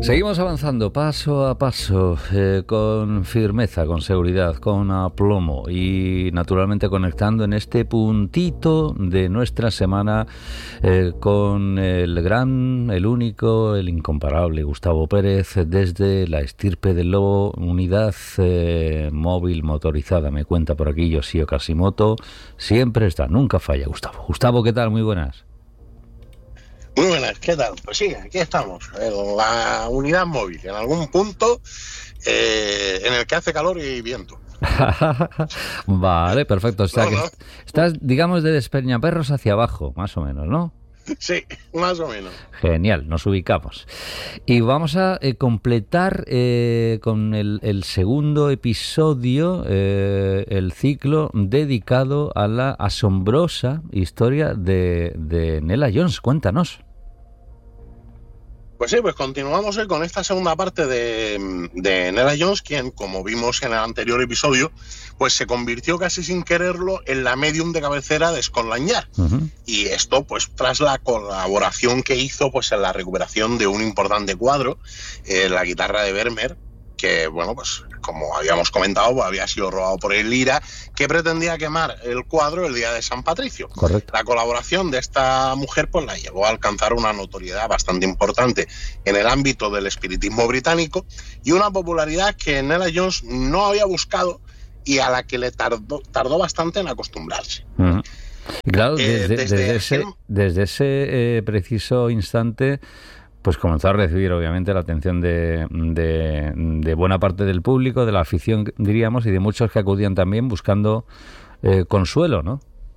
Seguimos avanzando paso a paso, con firmeza, con seguridad, con aplomo y naturalmente conectando en este puntito de nuestra semana con el gran, el único, el incomparable Gustavo Pérez desde la estirpe del lobo, unidad móvil motorizada, me cuenta por aquí Yoshio Kashimoto. Siempre está, nunca falla Gustavo. Gustavo, ¿qué tal? Muy buenas. Muy buenas, ¿qué tal? Pues sí, aquí estamos, en la unidad móvil, en algún punto en el que hace calor y viento. Vale, perfecto. O sea que estás, digamos, de Despeñaperros hacia abajo, más o menos, ¿no? Sí, más o menos. Genial, nos ubicamos. Y vamos a completar con el segundo episodio el ciclo dedicado a la asombrosa historia de Nella Jones. Cuéntanos. Pues sí, pues continuamos con esta segunda parte de Nella Jones, quien, como vimos en el anterior episodio, pues se convirtió casi sin quererlo en la medium de cabecera de Scotland Yard. Uh-huh. Y esto pues tras la colaboración que hizo pues en la recuperación de un importante cuadro, la guitarra de Vermeer, que, bueno, pues como habíamos comentado, pues había sido robado por el IRA, que pretendía quemar el cuadro el día de San Patricio. Correcto. La colaboración de esta mujer pues la llevó a alcanzar una notoriedad bastante importante en el ámbito del espiritismo británico y una popularidad que Nella Jones no había buscado y a la que le tardó bastante en acostumbrarse. Uh-huh. Y claro, desde ese preciso instante pues comenzó a recibir obviamente la atención de buena parte del público, de la afición, diríamos, y de muchos que acudían también buscando consuelo, ¿no?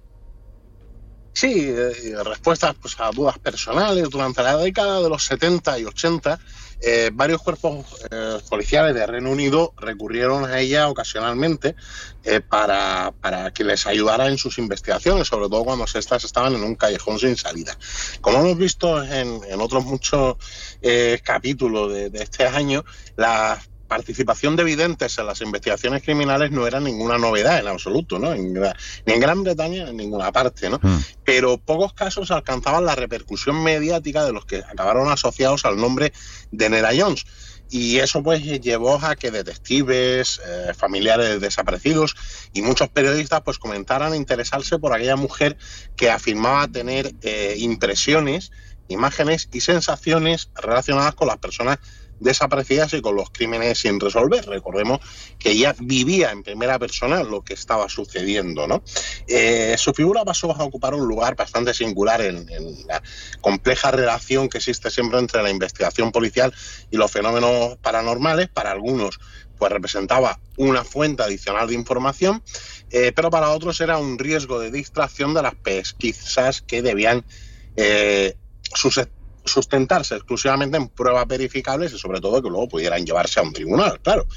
Sí, respuestas pues, a dudas personales. Durante la década de los 70 y 80, varios cuerpos policiales de Reino Unido recurrieron a ella ocasionalmente para que les ayudara en sus investigaciones, sobre todo cuando estas estaban en un callejón sin salida. Como hemos visto en otros muchos capítulos de este año, la participación de videntes en las investigaciones criminales no era ninguna novedad en absoluto, ¿no? Ni en Gran Bretaña ni en ninguna parte, ¿no? Pero pocos casos alcanzaban la repercusión mediática de los que acabaron asociados al nombre de Nella Jones. Y eso pues llevó a que detectives, familiares de desaparecidos y muchos periodistas pues comenzaran a interesarse por aquella mujer que afirmaba tener impresiones, imágenes y sensaciones relacionadas con las personas desaparecidas y con los crímenes sin resolver. Recordemos que ella vivía en primera persona lo que estaba sucediendo, ¿no? Su figura pasó a ocupar un lugar bastante singular en la compleja relación que existe siempre entre la investigación policial y los fenómenos paranormales. Para algunos pues representaba una fuente adicional de información, pero para otros era un riesgo de distracción de las pesquisas que debían sustentarse exclusivamente en pruebas verificables y sobre todo que luego pudieran llevarse a un tribunal, claro.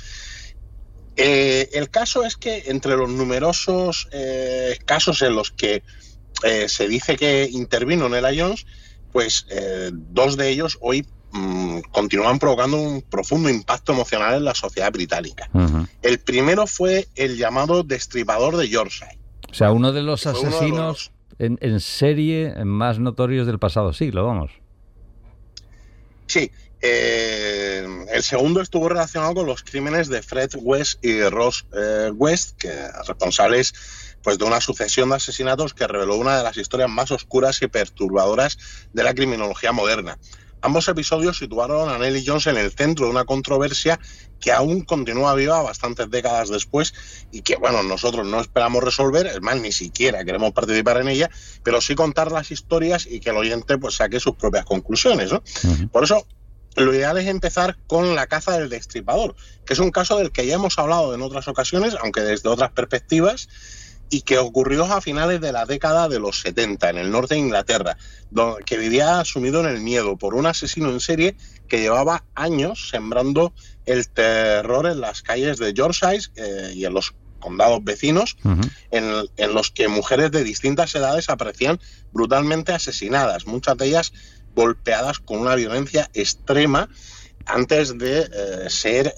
El caso es que entre los numerosos casos en los que se dice que intervino Nella Jones, pues dos de ellos hoy continúan provocando un profundo impacto emocional en la sociedad británica. Uh-huh. El primero fue el llamado Destripador de Yorkshire. O sea, uno de los asesinos en serie más notorios del pasado siglo, vamos. Sí, el segundo estuvo relacionado con los crímenes de Fred West y Ross West, que responsables pues, de una sucesión de asesinatos que reveló una de las historias más oscuras y perturbadoras de la criminología moderna. Ambos episodios situaron a Nella Jones en el centro de una controversia que aún continúa viva bastantes décadas después y que, bueno, nosotros no esperamos resolver, es más, ni siquiera queremos participar en ella, pero sí contar las historias y que el oyente pues saque sus propias conclusiones, ¿no? Uh-huh. Por eso, lo ideal es empezar con la caza del destripador, que es un caso del que ya hemos hablado en otras ocasiones, aunque desde otras perspectivas, y que ocurrió a finales de la década de los 70 en el norte de Inglaterra, que vivía sumido en el miedo por un asesino en serie que llevaba años sembrando el terror en las calles de Yorkshire y en los condados vecinos, uh-huh, en los que mujeres de distintas edades aparecían brutalmente asesinadas, muchas de ellas golpeadas con una violencia extrema antes de ser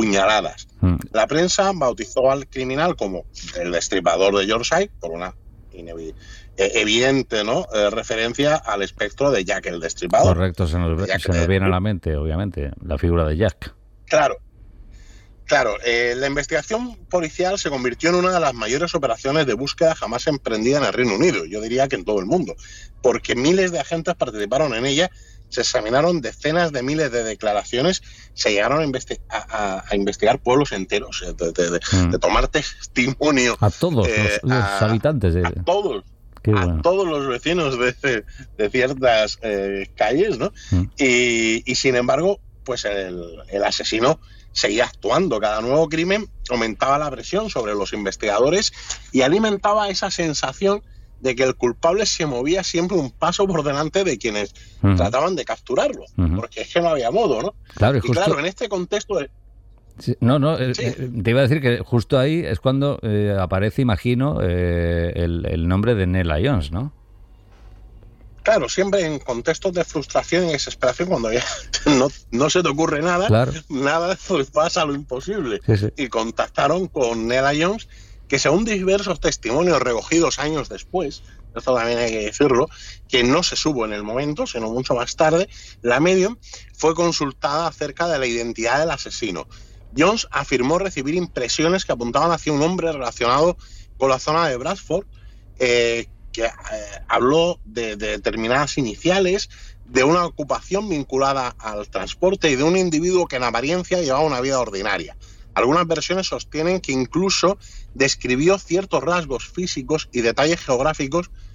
apuñaladas. La prensa bautizó al criminal como el Destripador de Yorkshire, por una evidente, ¿no? Referencia al espectro de Jack el Destripador. Correcto, se nos viene a la mente, obviamente, la figura de Jack. Claro, la investigación policial se convirtió en una de las mayores operaciones de búsqueda jamás emprendida en el Reino Unido, yo diría que en todo el mundo, porque miles de agentes participaron en ella, se examinaron decenas de miles de declaraciones, se llegaron a investigar pueblos enteros, de tomar testimonio. A todos los habitantes. A todos los vecinos de ciertas calles, ¿no? Y sin embargo, pues el asesino seguía actuando. Cada nuevo crimen aumentaba la presión sobre los investigadores y alimentaba esa sensación de que el culpable se movía siempre un paso por delante de quienes trataban de capturarlo, porque es que no había modo, ¿no? Claro, y claro, en este contexto... Sí, te iba a decir que justo ahí es cuando aparece, imagino, el nombre de Nell Lyons, ¿no? Claro, siempre en contextos de frustración y desesperación, cuando ya no se te ocurre nada, claro, nada, pues pasa lo imposible. Sí. Y contactaron con Nell Lyons, que según diversos testimonios recogidos años después, esto también hay que decirlo, que no se supo en el momento, sino mucho más tarde, la medium fue consultada acerca de la identidad del asesino. Jones afirmó recibir impresiones que apuntaban hacia un hombre relacionado con la zona de Bradford, que habló de determinadas iniciales, de una ocupación vinculada al transporte y de un individuo que en apariencia llevaba una vida ordinaria. Algunas versiones sostienen que incluso describió ciertos rasgos físicos y detalles geográficos